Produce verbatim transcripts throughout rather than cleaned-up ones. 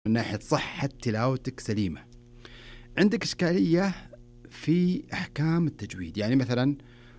من ناحية صحة تلاوتك سليمة. عندك إشكالية في أحكام التجويد، يعني مثلا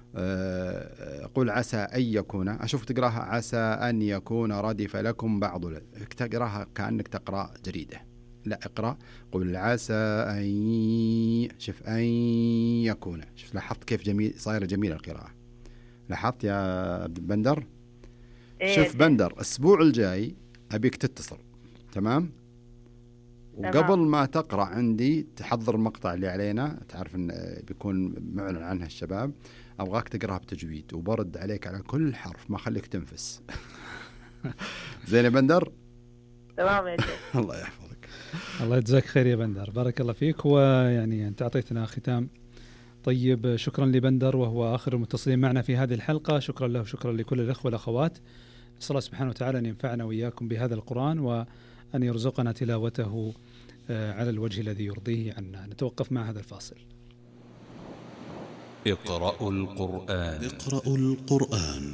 قل عسى أن يكون، أشوف تقراها عسى أن يكون ردف لكم بعض، تقراها كأنك تقرأ جريدة. لا، اقرأ قل عسى أن، شوف أن يكون، شوف لاحظت كيف جميل صايرة جميلة القراءة؟ لاحظت يا بندر؟ شوف بندر، الأسبوع الجاي أبيك تتصل، تمام؟ وقبل ما تقرأ عندي تحضر المقطع اللي علينا، تعرف إن بيكون معلن عنها الشباب، أبغاك تقرأها بتجويد وبرد عليك على كل حرف، ما خليك تنفس. زين يا بندر؟ تمام يا شيخ. الله يحفظك. الله يجزاك خير يا بندر، بارك الله فيك. ويعني أنت أعطيتنا ختام طيب. شكرا لبندر وهو آخر المتصلين معنا في هذه الحلقة. شكرا له وشكرا لكل الأخوة والأخوات. نسأل الله سبحانه وتعالى أن ينفعنا وإياكم بهذا القرآن وأن يرزقنا تلاوته على الوجه الذي يرضيه عنا. نتوقف مع هذا الفاصل. اقرأوا القرآن. اقرأوا القرآن.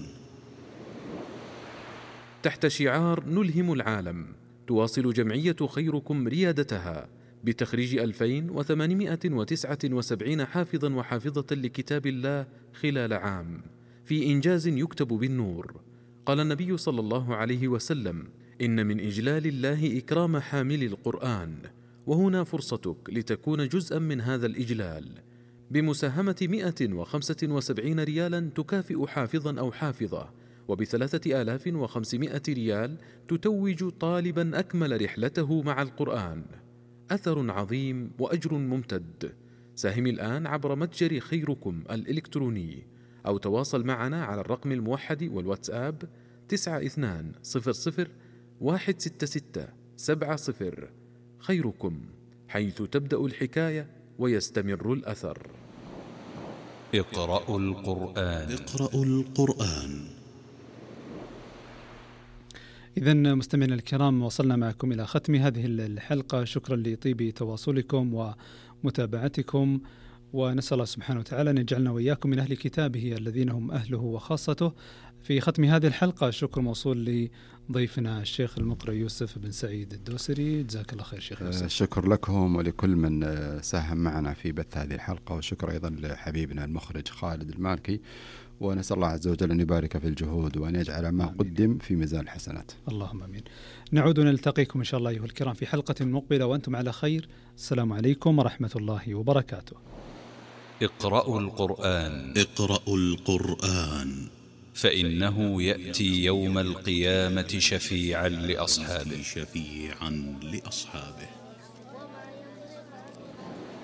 تحت شعار نلهم العالم، تواصل جمعية خيركم ريادتها بتخريج ألفين وثمانمائة وتسعة وسبعين حافظا وحافظة لكتاب الله خلال عام، في إنجاز يكتب بالنور. قال النبي صلى الله عليه وسلم: إن من إجلال الله إكرام حامل القرآن، وهنا فرصتك لتكون جزءا من هذا الإجلال بمساهمة مئة وخمسة وسبعين ريالا تكافئ حافظا أو حافظة، وبثلاثة آلاف وخمسمائة ريال تتوج طالبا أكمل رحلته مع القرآن. أثر عظيم وأجر ممتد. ساهم الآن عبر متجر خيركم الإلكتروني، أو تواصل معنا على الرقم الموحد والواتساب تسعة اثنان صفر صفر واحد ستة ستة سبعة صفر. خيركم، حيث تبدأ الحكاية ويستمر الأثر. اقرأوا القرآن. اقرأوا القرآن. إذن مستمعينا الكرام، وصلنا معكم إلى ختم هذه الحلقة. شكرا لطيب تواصلكم ومتابعتكم، ونسأل الله سبحانه وتعالى أن يجعلنا وإياكم من أهل كتابه الذين هم أهله وخاصته. في ختم هذه الحلقة شكر موصول لضيفنا الشيخ المقرئ يوسف بن سعيد الدوسري. جزاك الله خير شيخ يوسف. شكر لكم ولكل من ساهم معنا في بث هذه الحلقة، وشكر أيضا لحبيبنا المخرج خالد المالكي، ونسأل الله عز وجل أن يبارك في الجهود وأن يجعل ما قدم في ميزان الحسنات. اللهم آمين. نعود ونلتقيكم إن شاء الله أيها الكرام في حلقة مقبلة وأنتم على خير. السلام عليكم ورحمة الله وبركاته. اقرأوا القرآن. اقرأوا القرآن، فإنه يأتي يوم القيامة شفيعا لأصحابه. شفيعا لأصحابه.